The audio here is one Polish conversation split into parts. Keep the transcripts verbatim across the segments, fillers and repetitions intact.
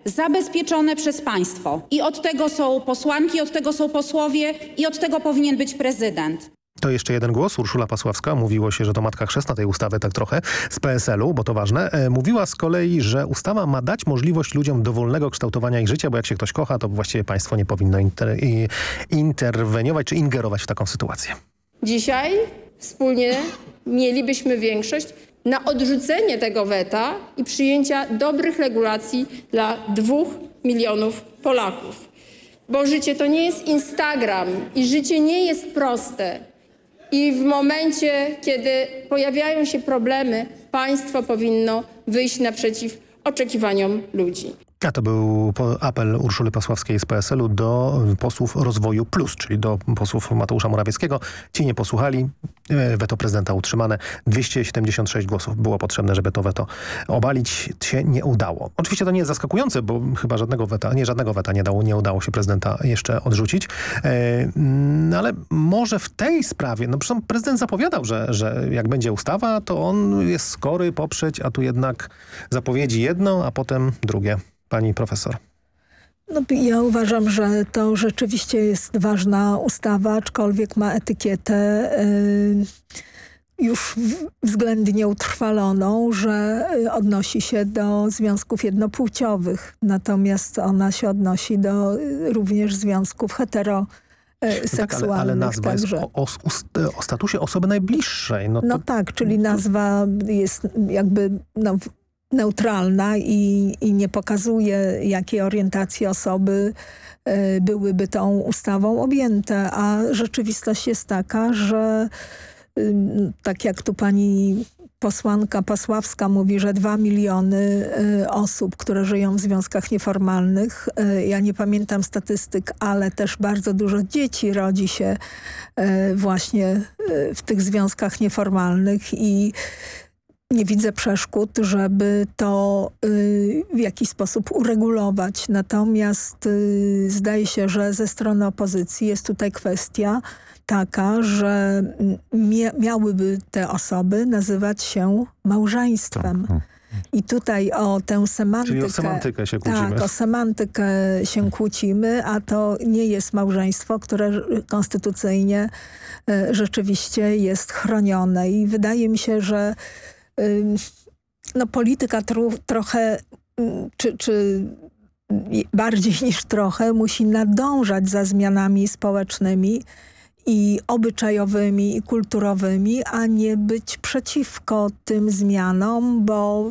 zabezpieczone przez państwo. I od tego są posłanki, od tego są posłowie i od tego powinien być prezydent. To jeszcze jeden głos. Urszula Pasławska. Mówiło się, że to matka chrzestna tej ustawy, tak trochę, z P S L u, bo to ważne. E, mówiła z kolei, że ustawa ma dać możliwość ludziom dowolnego kształtowania ich życia, bo jak się ktoś kocha, to właściwie państwo nie powinno inter, interweniować czy ingerować w taką sytuację. Dzisiaj wspólnie mielibyśmy większość na odrzucenie tego weta i przyjęcia dobrych regulacji dla dwóch milionów Polaków. Bo życie to nie jest Instagram i życie nie jest proste. I w momencie, kiedy pojawiają się problemy, państwo powinno wyjść naprzeciw oczekiwaniom ludzi. A to był apel Urszuli Pasławskiej z P S L u do posłów Rozwoju Plus, czyli do posłów Mateusza Morawieckiego. Ci nie posłuchali. Weto prezydenta utrzymane. dwieście siedemdziesiąt sześć głosów było potrzebne, żeby to weto obalić. Się nie udało. Oczywiście to nie jest zaskakujące, bo chyba żadnego weta, nie żadnego weta nie, dało, nie udało się prezydenta jeszcze odrzucić. No ale może w tej sprawie, no przecież prezydent zapowiadał, że, że jak będzie ustawa, to on jest skory poprzeć, a tu jednak zapowiedzi jedno, a potem drugie. Pani profesor. No, ja uważam, że to rzeczywiście jest ważna ustawa, aczkolwiek ma etykietę y, już względnie utrwaloną, że odnosi się do związków jednopłciowych. Natomiast ona się odnosi do y, również związków hetero seksualnych. No tak, ale, ale nazwa także. jest o, o, o statusie osoby najbliższej. No, to, no tak, czyli nazwa jest jakby... No, neutralna i, i nie pokazuje, jakie orientacje osoby y, byłyby tą ustawą objęte, a rzeczywistość jest taka, że y, tak jak tu pani posłanka Pasławska mówi, że dwa miliony y, osób, które żyją w związkach nieformalnych, y, ja nie pamiętam statystyk, ale też bardzo dużo dzieci rodzi się y, właśnie y, w tych związkach nieformalnych i nie widzę przeszkód, żeby to y, w jakiś sposób uregulować. Natomiast y, zdaje się, że ze strony opozycji jest tutaj kwestia taka, że mia miałyby te osoby nazywać się małżeństwem. Tak. I tutaj o tę semantykę... Czyli o semantykę się kłócimy. Tak, o semantykę się kłócimy, a to nie jest małżeństwo, które konstytucyjnie y, rzeczywiście jest chronione. I wydaje mi się, że no polityka tro, trochę, czy, czy bardziej niż trochę, musi nadążać za zmianami społecznymi i obyczajowymi, i kulturowymi, a nie być przeciwko tym zmianom, bo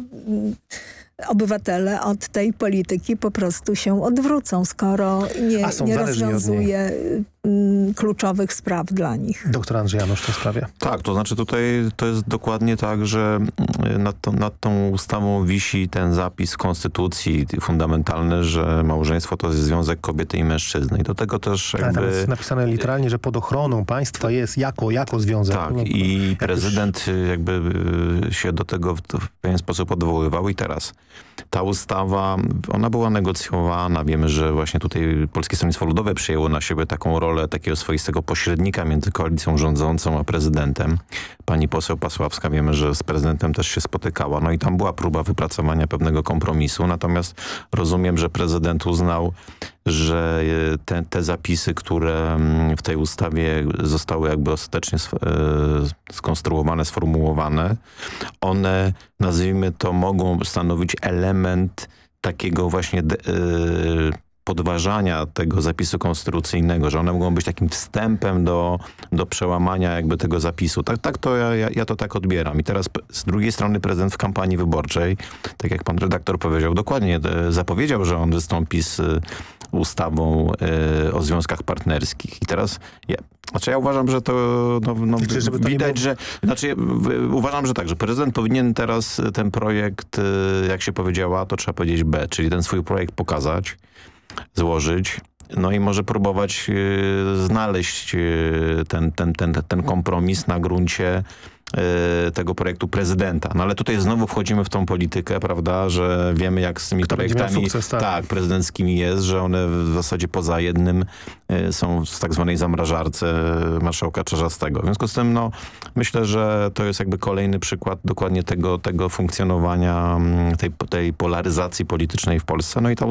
obywatele od tej polityki po prostu się odwrócą, skoro nie, nie rozwiązuje kluczowych spraw dla nich. Doktor Andrzej Janusz w tej sprawie. Tak, to znaczy tutaj to jest dokładnie tak, że nad, to, nad tą ustawą wisi ten zapis w Konstytucji fundamentalny, że małżeństwo to jest związek kobiety i mężczyzny. I do tego też jakby... Ale tam jest napisane literalnie, że pod ochroną państwa jest jako, jako związek. Tak, no, i prezydent już... jakby się do tego w, w pewien sposób odwoływał i teraz ta ustawa, ona była negocjowana. Wiemy, że właśnie tutaj Polskie Stronnictwo Ludowe przyjęło na siebie taką rolę takiego swoistego pośrednika między koalicją rządzącą a prezydentem. Pani poseł Pasławska, wiemy, że z prezydentem też się spotykała. No i tam była próba wypracowania pewnego kompromisu. Natomiast rozumiem, że prezydent uznał, że te, te zapisy, które w tej ustawie zostały jakby ostatecznie skonstruowane, sformułowane, one, nazwijmy to, mogą stanowić element takiego właśnie de, yy, podważania tego zapisu konstytucyjnego, że one mogą być takim wstępem do, do przełamania jakby tego zapisu. Tak, tak to ja, ja to tak odbieram. I teraz z drugiej strony prezydent w kampanii wyborczej, tak jak pan redaktor powiedział, dokładnie zapowiedział, że on wystąpi z ustawą y, o związkach partnerskich. I teraz ja, znaczy ja uważam, że to, no, no, Znaczy, żeby to widać, było... że znaczy ja, w, uważam, że tak, że prezydent powinien teraz ten projekt, y, jak się powiedziała, to trzeba powiedzieć B, czyli ten swój projekt pokazać, złożyć, no i może próbować y, znaleźć y, ten, ten, ten, ten kompromis na gruncie y, tego projektu prezydenta. No ale tutaj znowu wchodzimy w tą politykę, prawda, że wiemy jak z tymi Kto projektami sukces, tak. tak, prezydenckimi jest, że one w zasadzie poza jednym y, są w tak zwanej zamrażarce marszałka Czarzastego. W związku z tym no, myślę, że to jest jakby kolejny przykład dokładnie tego, tego funkcjonowania tej, tej polaryzacji politycznej w Polsce. No i ta